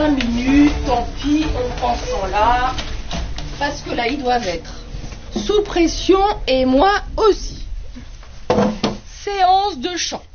5 minutes, tant pis, on prend ce temps-là. Parce que là, ils doivent être sous pression et moi aussi. Séance de chant.